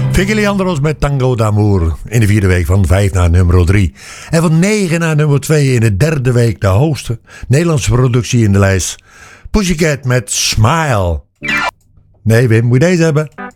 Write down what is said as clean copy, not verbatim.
Vicky Leandros met Tango d'Amour. In de vierde week van 5 naar nummer 3. En van 9 naar nummer 2 in de derde week de hoogste Nederlandse productie in de lijst. Pussycat met Smile. Nee Wim, moet je deze hebben?